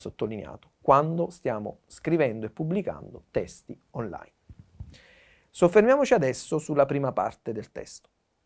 sottolineato quando stiamo scrivendo e pubblicando testi online. Soffermiamoci adesso sulla prima parte del testo.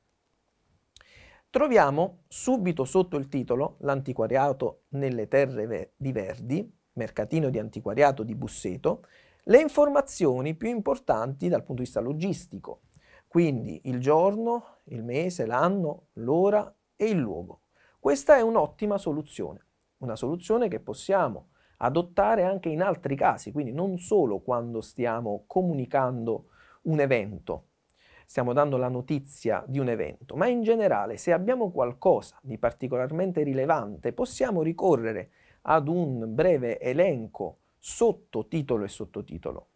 Troviamo subito sotto il titolo L'antiquariato nelle terre di Verdi, mercatino di antiquariato di Busseto, le informazioni più importanti dal punto di vista logistico, quindi il giorno, il mese, l'anno, l'ora e il luogo. Questa è un'ottima soluzione, una soluzione che possiamo adottare anche in altri casi, quindi non solo quando stiamo comunicando un evento, stiamo dando la notizia di un evento, ma in generale se abbiamo qualcosa di particolarmente rilevante possiamo ricorrere ad un breve elenco sottotitolo e sottotitolo,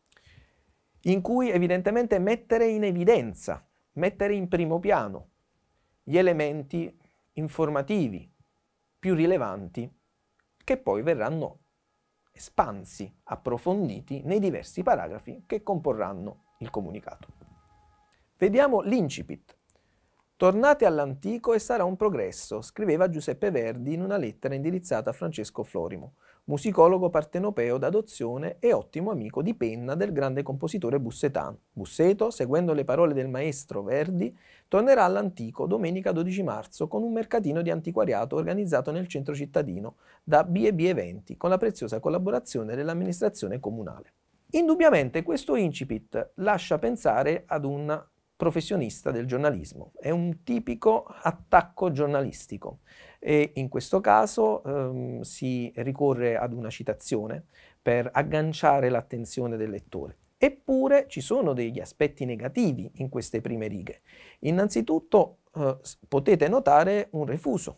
in cui evidentemente mettere in evidenza, mettere in primo piano gli elementi informativi più rilevanti che poi verranno espansi, approfonditi nei diversi paragrafi che comporranno il comunicato. Vediamo l'incipit. Tornate all'antico e sarà un progresso, scriveva Giuseppe Verdi in una lettera indirizzata a Francesco Florimo, musicologo partenopeo d'adozione e ottimo amico di penna del grande compositore bussetano. Busseto, seguendo le parole del maestro Verdi, tornerà all'antico domenica 12 marzo con un mercatino di antiquariato organizzato nel centro cittadino da B&B Eventi con la preziosa collaborazione dell'amministrazione comunale. Indubbiamente questo incipit lascia pensare ad un professionista del giornalismo, è un tipico attacco giornalistico e in questo caso si ricorre ad una citazione per agganciare l'attenzione del lettore. Eppure ci sono degli aspetti negativi in queste prime righe. Innanzitutto potete notare un refuso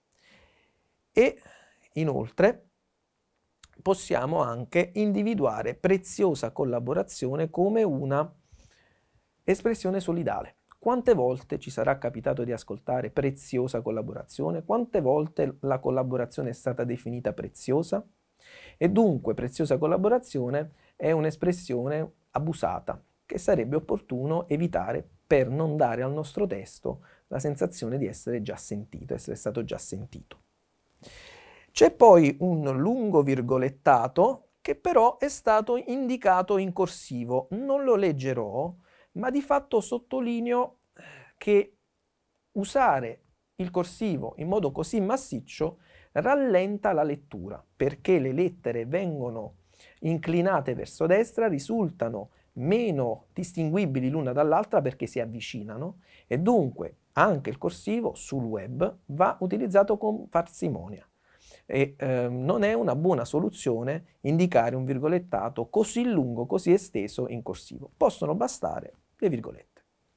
e inoltre possiamo anche individuare preziosa collaborazione come una espressione solidale. Quante volte ci sarà capitato di ascoltare preziosa collaborazione? Quante volte la collaborazione è stata definita preziosa? E dunque preziosa collaborazione è un'espressione abusata che sarebbe opportuno evitare per non dare al nostro testo la sensazione di essere già sentito, essere stato già sentito. C'è poi un lungo virgolettato che però è stato indicato in corsivo. Non lo leggerò, ma di fatto sottolineo che usare il corsivo in modo così massiccio rallenta la lettura, perché le lettere vengono inclinate verso destra, risultano meno distinguibili l'una dall'altra perché si avvicinano e dunque anche il corsivo sul web va utilizzato con parsimonia. E non è una buona soluzione indicare un virgolettato così lungo, così esteso in corsivo. Possono bastare le virgolette.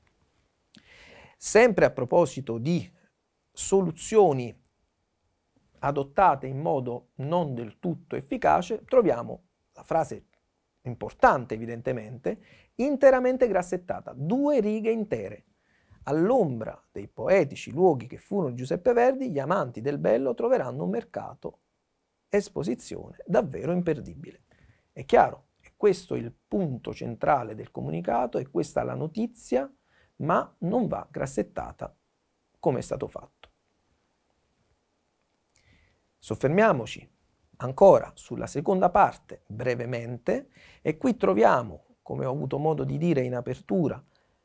Sempre a proposito di soluzioni adottate in modo non del tutto efficace, troviamo la frase importante evidentemente, interamente grassettata, 2 righe intere. All'ombra dei poetici luoghi che furono Giuseppe Verdi, gli amanti del bello troveranno un mercato, esposizione davvero imperdibile. È chiaro, è questo il punto centrale del comunicato, è questa la notizia, ma non va grassettata come è stato fatto. Soffermiamoci ancora sulla seconda parte brevemente e qui troviamo, come ho avuto modo di dire in apertura,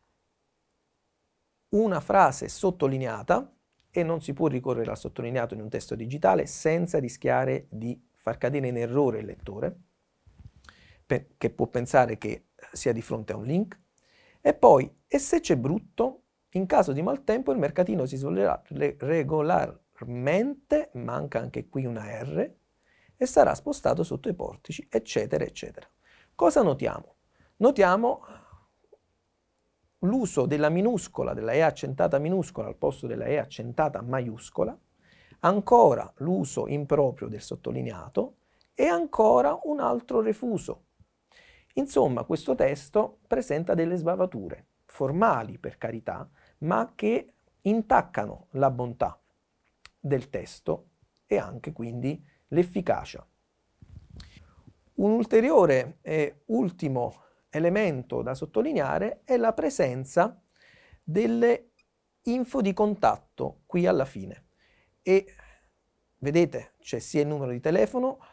una frase sottolineata e non si può ricorrere al sottolineato in un testo digitale senza rischiare di far cadere in errore il lettore, che può pensare che sia di fronte a un link. E poi, e se c'è brutto, in caso di maltempo il mercatino si svolgerà regolarmente, manca anche qui una R, e sarà spostato sotto i portici, eccetera, eccetera. Cosa notiamo? Notiamo l'uso della minuscola, della E accentata minuscola al posto della E accentata maiuscola, ancora l'uso improprio del sottolineato e ancora un altro refuso. Insomma, questo testo presenta delle sbavature, formali per carità, ma che intaccano la bontà del testo e anche quindi l'efficacia. Un ulteriore e ultimo elemento da sottolineare è la presenza delle info di contatto qui alla fine e vedete c'è sia il numero di telefono